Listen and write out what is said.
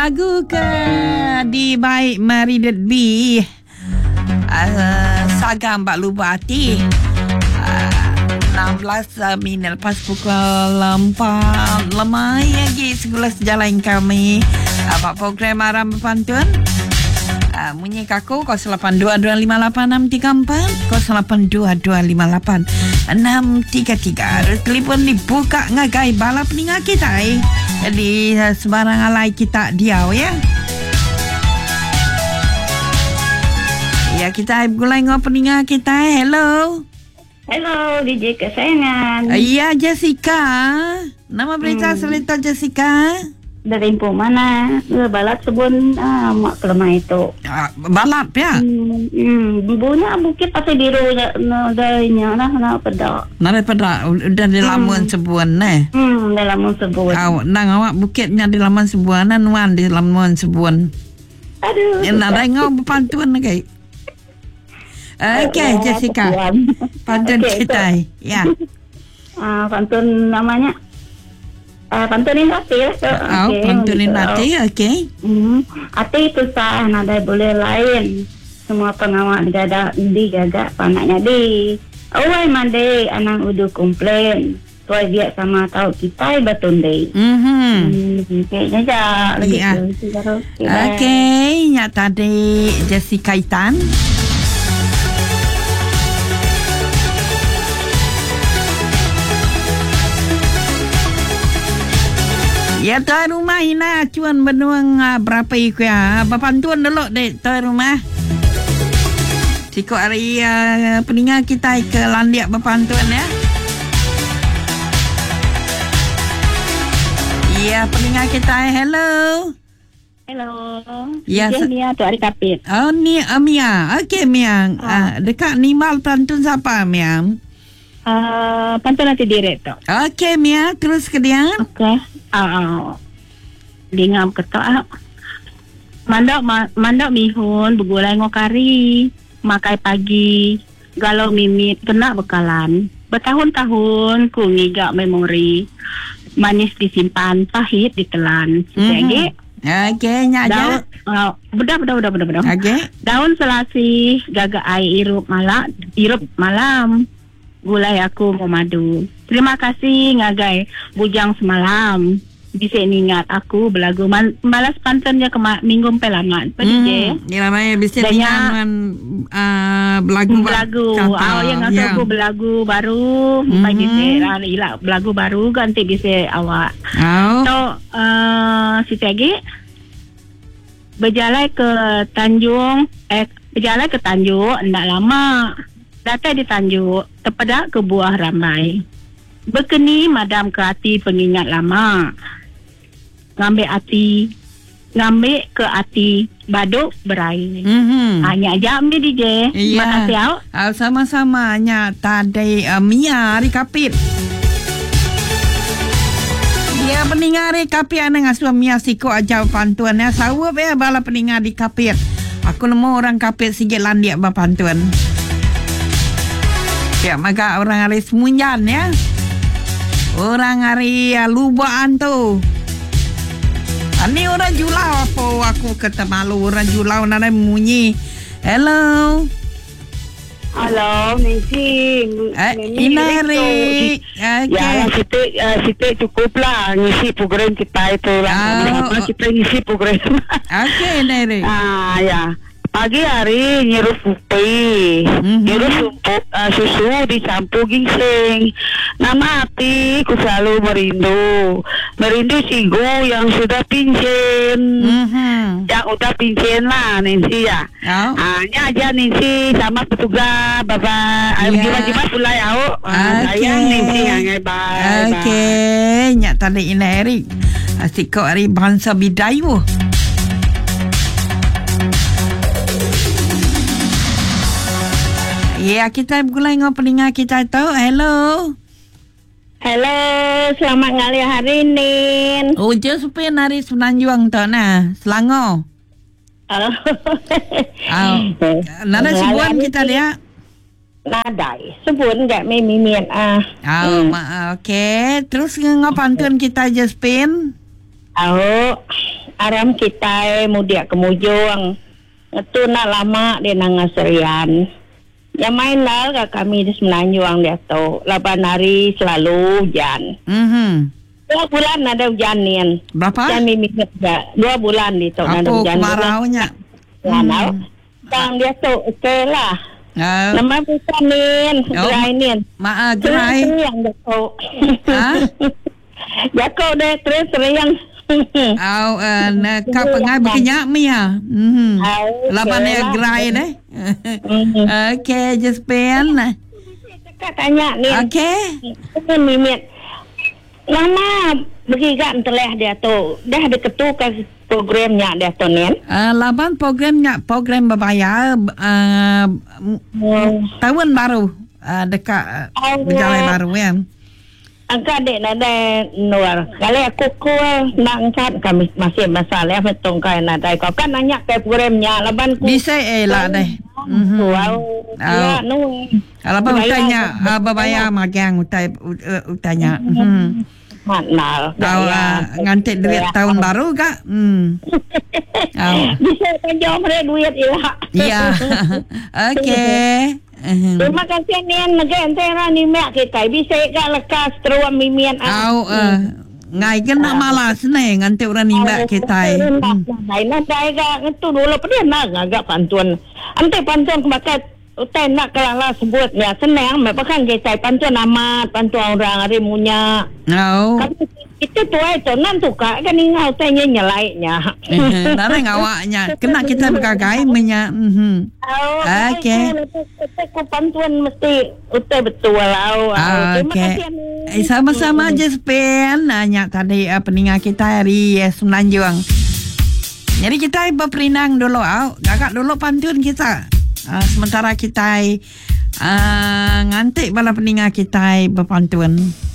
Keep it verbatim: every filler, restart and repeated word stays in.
lagu ke di baik Maridet B uh, Saga Mbak Lubah Hati uh, enam belas minit lepas pukul empat lemai lagi sebelas jalan kami apa program Aram Berpantun uh, munyi kaku kosong lapan dua dua lima lapan enam tiga empat kosong lapan dua dua lima lapan enam tiga tiga. Telefon dibuka ngagai balap peningat kita eh. Jadi sembarang alai kita diau ya. Ya kita gulai ngau peningat kita eh. Hello. Hello D J kesayangan. Iya Jessica. Nama berita hmm. Selita Jessica. Dari Impung mana? Balap sebun ah, mak kelemah itu. Uh, balap ya? Hmm, hmm. Bubunya bukit pasal biru darinya lah nak pedak. Nak pedak udah di lamun hmm. sebuan eh. Hmm, di lamun sebuan. Awak nang awak bukitnya di lamun sebuan nan wan di lamun sebuan. Aduh. Yang nak ngau berpantun lagi. Okey Jessica. Pantun okay, kita. Ya. Ah, pantun namanya Uh, pantunin hati lah. So, oh, okay, pantunin hati, okey. Okay. Hmm. Hati itu sah, nada boleh lain. Semua pengawal digaga, digaga panaknya di. Awai mandi, anak udah komplain. Tuai dia sama tahu kita batunde. Mhm. Hmm, kayaknya ja lagi yeah. tu. Okey, nya tadi Jessica Itan. Ya tuan rumah ina cuan benuang uh, berapa ikut ya. Berpantun dulu dek tuan rumah. Sikok hari uh, peningat kita ke landiak berpantun ya. Ya peningat kita hello. Hello. Ya se- Mia tu hari kapit. Oh ni uh, Mia. Okey Mia. Oh. Uh, dekat nimal pantun siapa Mia? Uh, pantun nanti direct tu. Okey Mia, terus ke dia. Okey. Ah, uh, dingam ketok. Mandak ma, mandak mihun begulai ngokari, makai pagi, galau mimit kena bekalan. Bertahun-tahun ku ngigak memori. Manis disimpan, pahit ditelan. Jadi mm-hmm. Okey, nyak aja. Uh, bedah bedah bedah bedah bedah. Okey. Daun selasi, gagak air irup malam, irup malam. Gulai aku mau madu. Terima kasih ngagai bujang semalam. Bisa ingat aku belagu man, malas pantunnya ke ma- minggu pelaman. Padi je. Hmm, ya namanya bisa ingat uh, belagu belagu. Oh yang ngasa aku belagu baru. Mm-hmm. Padi je lah belagu baru ganti bisa awak. Oh. So uh, si Tegi berjalan ke Tanjung eh berjalan ke Tanjung ndak lama. Datang di Tanjung, terpedak ke buah ramai. Berkeni madam ke hati pengingat lama. Ngambil hati, ngambil ke hati, baduk berai. Mm-hmm. Hanya aja ambil D J. Terima kasih awak. Uh, sama-sama, nya tadi uh, Mia hari kapit. Ya peningat hari kapit ana ngasuh Mia siko aja pantuan ya. Sawap ya bala peningat di kapit. Aku nemu orang kapit sikit landiak ba pantun. Ya, maka orang hari semunyan ya. Orang hari ya, lubaan tu. Ini orang julau apa aku kata malu orang julau nana munyi. Hello. Halo, Nancy. Eh, Inari. Okay. Ya, kita uh, kita cukuplah ngisi program kita itu lah. Oh, oh. Kita ngisi program. Okey, Inari. Ah, ya. Pagi hari nyirup pupi, mm-hmm. nyirup sumpuk, uh, susu dicampur ginseng. Nama hati ku selalu merindu, merindu cigu yang sudah pincin, mm-hmm. yang udah pincin lah Nancy ya. Oh. Ah, nya aja Nancy sama petugas bapak. Yeah. Gimana-gimana pula ya, oh. Okay. Sayang Nancy yang bye. Okey, nya tadi ini Erik. Asyik kau hari bangsa bidayu. Ya, kita mulai ngau peningat kita tu. Hello. Hello, selamat ngali hari Nin. Oh, je supaya nari Semenanjung tu nah, Selangor. Oh. Oh. Nada sebuan kita dia. Nadai. Sebun enggak mimian ah. Oh, hmm. Okey. Terus ngau pantun kita je Spin. Oh. aram kita mudia kemujung. Itu nak lama dia nangaserian. Yang main lah kami di Semenanjung dia tu. Lapan hari selalu hujan. Mhm. Dua bulan ada hujan ni. Berapa? Kami minat juga. Dua bulan di tu ada Apa hujan. kemaraunya? Kemarau. Tang dia tu okey lah. Uh, Nama vitamin, Oh. gerai ni. Mak gerai. Yang dia tu. Ha? Jakau dia terus seriang. Au uh, na ka pengai berkenyak mi ha. Mhm. Lapan dia gerai deh. Okey, just pen. Kak tanya ni. Okey. Ini mimit. Lama bagi kan telah dia tu. Dah ada ketukar programnya dia tu ni. Uh, laban programnya program berbayar uh, tahun baru uh, dekat uh, berjalan baru kan. Angkat dek ada luar. Kalau aku kuat nak angkat kami masih masalah betul kan ada. Kau kan nanya ke programnya laban ku. Bisa eh lah deh. Mhm. Wow. Ya nu. Laban utanya uh, berbayar magang utai uh, utanya. Mhm. Manal. Au uh, ngantik duit tahun baru kak. Hmm. Au. Bisa panjang mereka duit ilah. Ya. Okey. Terima kasih nian negara antara ni mak kita bisa gak lekas terus mimian. Au uh, ngai kena malas ni ngantik orang ni mbak kita. Nai nak dai gak ngetu dulu pada nak agak pantuan. Ante pantuan kebakat utai nak kelala sebutnya senang mepakan kita pantuan amat pantuan orang hari munya. Au. Itu tuai tu nan tu kak kan ingau tanya nyelaiknya. Nara ngawaknya kena kita bergagai menya. Mhm. Okey. Aku pantuan mesti utai betul lah. Okey. Eh, sama-sama je Spen. Nanya tadi uh, peningat kita hari uh, Semenanjung. Jadi kita berperinang dulu. Au. Gagak dulu pantun kita. Uh, sementara kita uh, ngantik bala peningat kita berpantun.